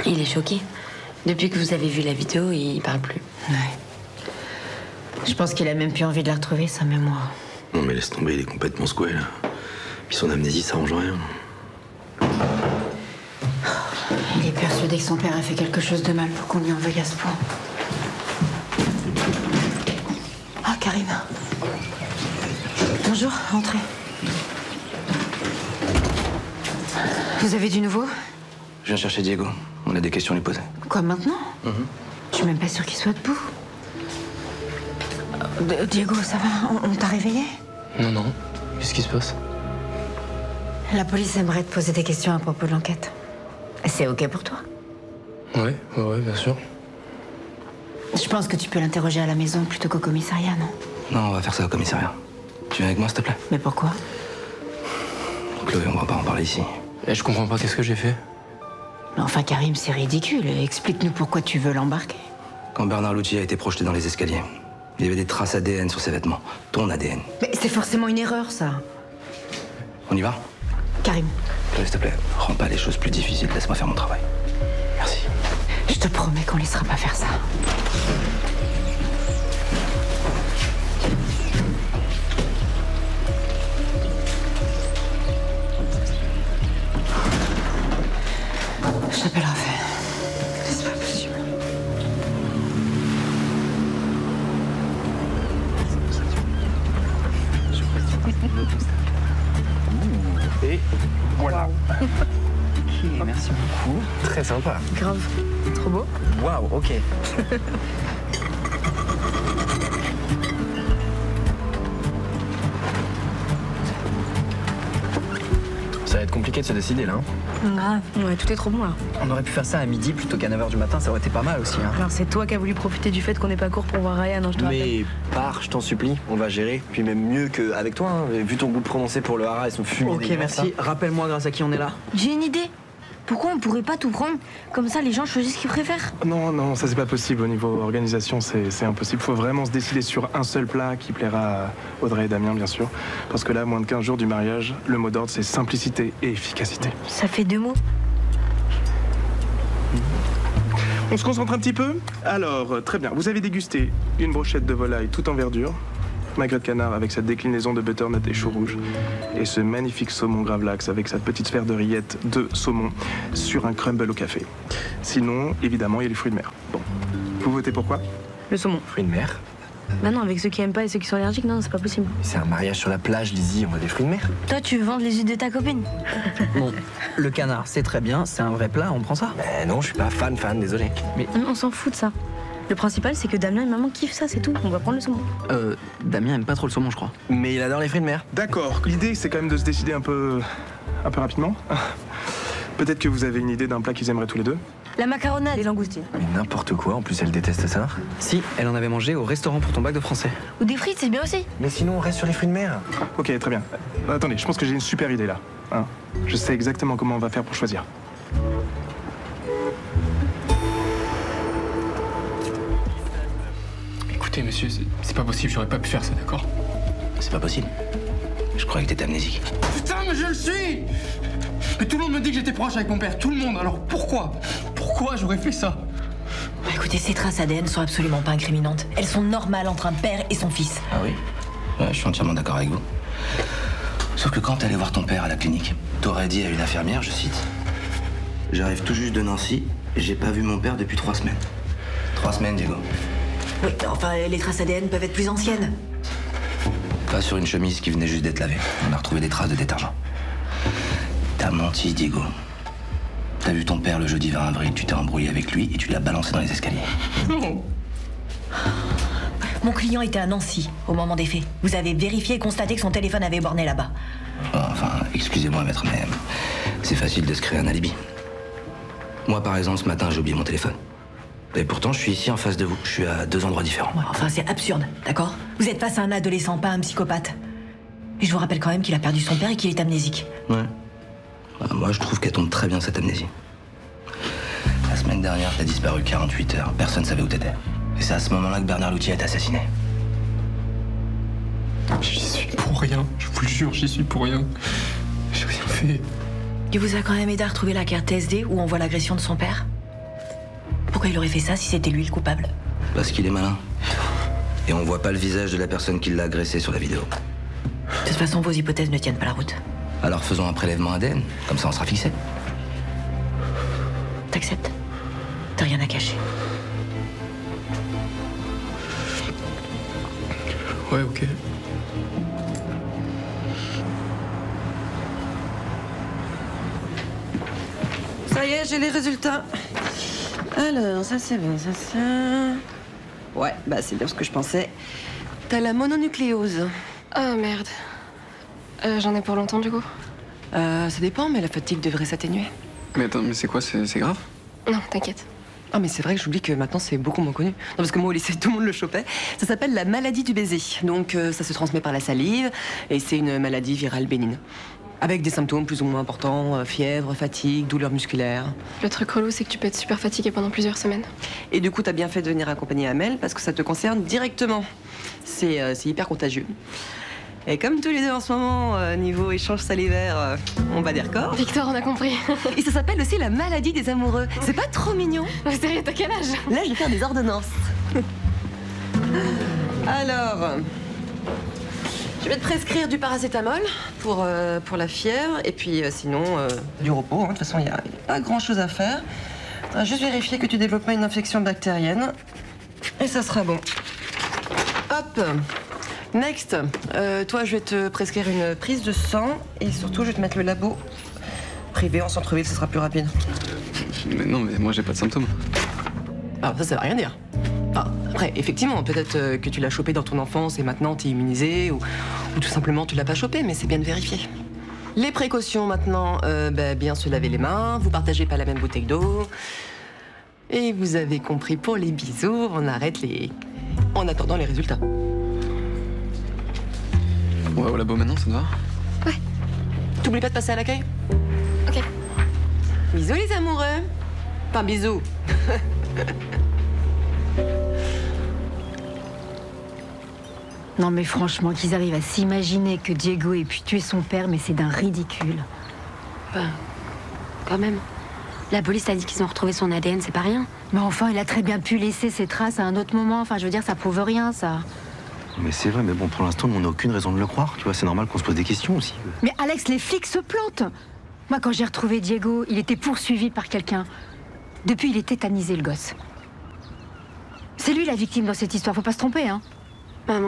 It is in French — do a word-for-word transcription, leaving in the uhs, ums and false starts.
Il est choqué. Depuis que vous avez vu la vidéo, il parle plus. Ouais. Je pense qu'il a même plus envie de la retrouver, sa mémoire. Non mais laisse tomber, il est complètement secoué là. Puis son amnésie, ça arrange rien. Il est persuadé que son père a fait quelque chose de mal pour qu'on lui en veuille à ce point. Ah, Karim. Bonjour, entrez. Vous avez du nouveau? Je viens chercher Diego. On a des questions à lui poser. Quoi, maintenant? Mm-hmm. Je suis même pas sûre qu'il soit debout. Euh, Diego, ça va? On, on t'a réveillé? Non, non. Qu'est-ce qui se passe? La police aimerait te poser des questions à propos de l'enquête. C'est OK pour toi? Ouais, ouais, ouais, bien sûr. Je pense que tu peux l'interroger à la maison plutôt qu'au commissariat, non? Non, on va faire ça au commissariat. Tu viens avec moi, s'il te plaît? Mais pourquoi? Chloé, on va pas en parler ici. Et je comprends pas, qu'est-ce que j'ai fait? Mais enfin, Karim, c'est ridicule. Explique-nous pourquoi tu veux l'embarquer. Quand Bernard Lucci a été projeté dans les escaliers, il y avait des traces A D N sur ses vêtements. Ton A D N. Mais c'est forcément une erreur, ça. On y va? Karim. Chloé, s'il te plaît, rends pas les choses plus difficiles. Laisse-moi faire mon travail. Merci. Je te promets qu'on ne laissera pas faire ça. Je t'appelle Raphaël. C'est pas possible. Et voilà. Ok, merci beaucoup. Très sympa. Grave. Trop beau. Waouh, ok. Ça va être compliqué de se décider là. Hein. Grave. Ouais, tout est trop bon là. On aurait pu faire ça à midi plutôt qu'à neuf heures du matin, ça aurait été pas mal aussi. Hein. Alors c'est toi qui as voulu profiter du fait qu'on n'est pas court pour voir Ryan, hein, je te rappelle. Mais pars, je t'en supplie, on va gérer. Puis même mieux qu'avec toi, hein. Vu ton goût prononcé pour le hara et son fumier. Ok, merci. Rappelle-moi grâce à qui on est là. J'ai une idée. Pourquoi on pourrait pas tout prendre? Comme ça, les gens choisissent ce qu'ils préfèrent. Non, non, ça c'est pas possible. Au niveau organisation, c'est c'est impossible. Faut vraiment se décider sur un seul plat qui plaira à Audrey et Damien, bien sûr. Parce que là, moins de quinze jours du mariage, le mot d'ordre, c'est simplicité et efficacité. Ça fait deux mots. On se concentre un petit peu? Alors, euh, très bien. Vous avez dégusté une brochette de volaille toute en verdure, magret de canard avec sa déclinaison de butternut et chou rouge, et ce magnifique saumon gravlax avec sa petite sphère de rillettes de saumon sur un crumble au café. Sinon, évidemment, il y a les fruits de mer. Bon, vous votez pour quoi? Le saumon. Fruits de mer? Bah non, avec ceux qui aiment pas et ceux qui sont allergiques, non, c'est pas possible. C'est un mariage sur la plage, Lizzie, on a des fruits de mer. Toi, tu veux vendre les yeux de ta copine? Bon, le canard, c'est très bien, c'est un vrai plat, on prend ça. Mais non, je suis pas fan, fan, désolé. Mais Non, on s'en fout de ça. Le principal, c'est que Damien et maman kiffent ça, c'est tout. On va prendre le saumon. euh, Damien aime pas trop le saumon, je crois. Mais il adore les fruits de mer. D'accord. L'idée, c'est quand même de se décider un peu... un peu rapidement. Peut-être que vous avez une idée d'un plat qu'ils aimeraient tous les deux? La macaronade. Les langoustines. Mais n'importe quoi, en plus elle déteste ça. Si, elle en avait mangé au restaurant pour ton bac de français. Ou des frites, c'est bien aussi. Mais sinon, on reste sur les fruits de mer. Ok, très bien. Euh, attendez, je pense que j'ai une super idée là. Hein, je sais exactement comment on va faire pour choisir. Écoutez, monsieur, c'est- c'est pas possible, j'aurais pas pu faire ça, d'accord? C'est pas possible. Je croyais que t'étais amnésique. Putain, mais je le suis! Mais tout le monde me dit que j'étais proche avec mon père, tout le monde, alors pourquoi? Pourquoi j'aurais fait ça? Bah, écoutez, ces traces A D N sont absolument pas incriminantes. Elles sont normales entre un père et son fils. Ah oui? Ouais, je suis entièrement d'accord avec vous. Sauf que quand t'allais voir ton père à la clinique, t'aurais dit à une infirmière, je cite, « J'arrive tout juste de Nancy, j'ai pas vu mon père depuis trois semaines. » Trois semaines, Diego. Oui, enfin, les traces A D N peuvent être plus anciennes. Pas sur une chemise qui venait juste d'être lavée. On a retrouvé des traces de détergent. T'as menti, Diego. T'as vu ton père le jeudi vingt avril, tu t'es embrouillé avec lui et tu l'as balancé dans les escaliers. Non! Mon client était à Nancy au moment des faits. Vous avez vérifié et constaté que son téléphone avait borné là-bas. Enfin, excusez-moi, maître, mais c'est facile de se créer un alibi. Moi, par exemple, ce matin, j'ai oublié mon téléphone. Et pourtant, je suis ici en face de vous. Je suis à deux endroits différents. Ouais, enfin, c'est absurde, d'accord? Vous êtes face à un adolescent, pas un psychopathe. Et je vous rappelle quand même qu'il a perdu son père et qu'il est amnésique. Ouais. Bah, moi, je trouve qu'elle tombe très bien, cette amnésie. La semaine dernière, t'as disparu quarante-huit heures. Personne savait où t'étais. Et c'est à ce moment-là que Bernard Lucci a été assassiné. J'y suis pour rien, je vous le jure, j'y suis pour rien. J'ai rien fait. Il vous a quand même aidé à retrouver la carte S D où on voit l'agression de son père? Pourquoi il aurait fait ça si c'était lui le coupable? Parce qu'il est malin. Et on voit pas le visage de la personne qui l'a agressé sur la vidéo. De toute façon, vos hypothèses ne tiennent pas la route. Alors faisons un prélèvement A D N, comme ça on sera fixé. T'acceptes? T'as rien à cacher. Ouais, ok. Ça y est, j'ai les résultats. Alors, ça c'est bon, ça c'est... Ouais, bah c'est bien ce que je pensais. T'as la mononucléose. Oh merde. Euh, J'en ai pour longtemps du coup? Euh, ça dépend, mais la fatigue devrait s'atténuer. Mais attends, mais c'est quoi? C'est c'est grave? Non, t'inquiète. Ah, mais c'est vrai que j'oublie que maintenant c'est beaucoup moins connu. Non, parce que moi au lycée, tout le monde le chopait. Ça s'appelle la maladie du baiser. Donc euh, ça se transmet par la salive et c'est une maladie virale bénigne. Avec des symptômes plus ou moins importants, euh, fièvre, fatigue, douleurs musculaires. Le truc relou, c'est que tu peux être super fatigué pendant plusieurs semaines. Et du coup, t'as bien fait de venir accompagner Amel parce que ça te concerne directement. C'est euh, c'est hyper contagieux. Et comme tous les deux en ce moment, euh, niveau échange salivaire, euh, on bat des records. Victor, on a compris. Et ça s'appelle aussi la maladie des amoureux. C'est pas trop mignon? Sérieux, t'as quel âge? Là, je vais faire des ordonnances. Alors, je vais te prescrire du paracétamol pour, euh, pour la fièvre. Et puis euh, sinon, euh, du repos. hein. De toute façon, il n'y a, y a pas grand-chose à faire. On va juste vérifier que tu développes pas une infection bactérienne. Et ça sera bon. Hop. Next, euh, toi je vais te prescrire une prise de sang et surtout je vais te mettre le labo privé en centre-ville, ce sera plus rapide. Mais non, mais moi j'ai pas de symptômes. Ah, ça, ça veut rien dire. Ah, après, effectivement, peut-être euh, que tu l'as chopé dans ton enfance et maintenant t'es immunisé ou, ou tout simplement tu l'as pas chopé, mais c'est bien de vérifier. Les précautions maintenant, euh, bah, bien se laver les mains, vous partagez pas la même bouteille d'eau. Et vous avez compris, pour les bisous, on arrête les... en attendant les résultats. Ouais, au labo maintenant, ça te va? Ouais. T'oublies pas de passer à l'accueil? Ok. Bisous les amoureux. Enfin, bisous. Non mais franchement, qu'ils arrivent à s'imaginer que Diego ait pu tuer son père, mais c'est d'un ridicule. Ben, quand même. La police a dit qu'ils ont retrouvé son A D N, c'est pas rien. Mais enfin, il a très bien pu laisser ses traces à un autre moment. Enfin, je veux dire, ça prouve rien, ça. Mais c'est vrai, mais bon, pour l'instant, on n'a aucune raison de le croire. Tu vois, c'est normal qu'on se pose des questions aussi. Mais Alex, les flics se plantent. Moi, quand j'ai retrouvé Diego, il était poursuivi par quelqu'un. Depuis, il est tétanisé, le gosse. C'est lui la victime dans cette histoire, faut pas se tromper, hein.